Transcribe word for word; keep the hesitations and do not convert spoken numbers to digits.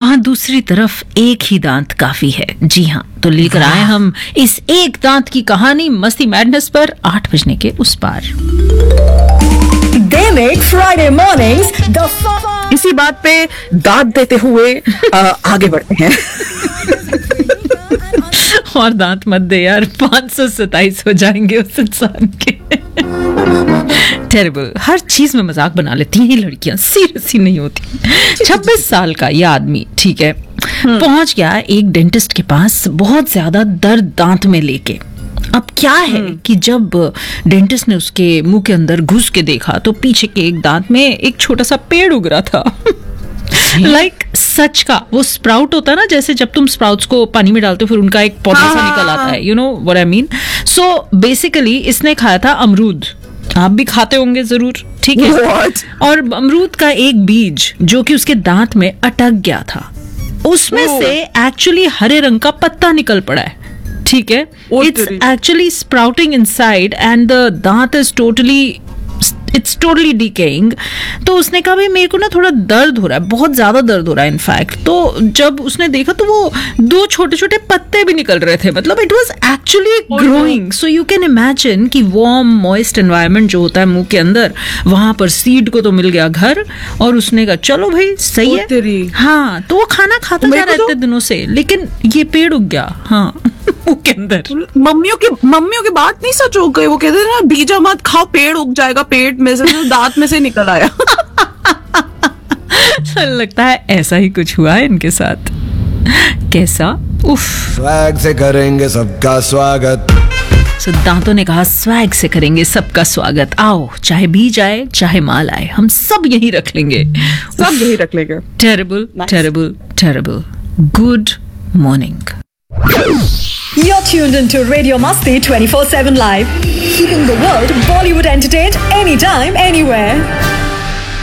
वहाँ दूसरी तरफ एक ही दांत काफी है। जी हाँ, तो लेकर आए हम इस एक दांत की कहानी मस्ती मैडनेस पर आठ बजने के उस पार। फ्राइडे मॉर्निंग्स इसी बात पे दांत देते हुए आ, आगे बढ़ते हैं। और दांत मत दे यार, पाँच सौ सताइस हो जाएंगे उस इंसान के। टेरिबल, हर चीज में मजाक बना लेती हैं ये लड़कियां, सीरियस ही नहीं होती। छब्बीस साल का ये आदमी, ठीक है, पहुंच गया एक डेंटिस्ट के पास बहुत ज्यादा दर्द दांत में लेके। अब क्या है कि जब डेंटिस्ट ने उसके मुंह के अंदर घुस के देखा तो पीछे के एक दांत में एक छोटा सा पेड़ उग रहा था। लाइक like, सच का वो स्प्राउट होता है ना, जैसे जब तुम स्प्राउट्स को पानी में डालते हो फिर उनका एक पौधा सा निकल आता है, you know what I mean. So basically इसने खाया था अमरूद, आप भी खाते होंगे जरूर, ठीक है। What? और अमरूद का एक बीज जो कि उसके दांत में अटक गया था, उसमें oh. से एक्चुअली हरे रंग का पत्ता निकल पड़ा है, ठीक है। It's actually sprouting inside and the दांत is totally it's totally decaying. तो उसने कहा भाई मेरे को ना थोड़ा दर्द हो रहा है, बहुत ज्यादा दर्द हो रहा है इनफैक्ट। तो जब उसने देखा तो वो दो छोटे छोटे पत्ते भी निकल रहे थे, मतलब it was actually growing. So you can imagine कि वार्म मॉइस्ट एनवायरनमेंट जो होता है मुंह के अंदर, वहां पर सीड को तो मिल गया घर, और उसने कहा चलो भाई सही है। हाँ, तो वो खाना खाता जा रहा है इतने दिनों से, लेकिन ये पेड़ उग गया हाँ मुंह के अंदर। मम्मियों की मम्मियों की बात नहीं सच हो गई, वो कहते हैं ना बीजा मत खाओ पेड़ उग जाएगा पेट में से, दांत में से निकल आया। लगता है ऐसा ही कुछ हुआ है इनके साथ। कैसा? उफ। स्वैग से करेंगे सबका स्वागत। सो दांतों ने कहा स्वैग से करेंगे सबका स्वागत, आओ चाहे बीज आए चाहे माल आए, हम सब यही रख लेंगे, सब यही रख लेंगे। Terrible terrible terrible. Good morning. You're tuned into Radio Masti twenty-four seven Live, keeping the world Bollywood entertained anytime, anywhere.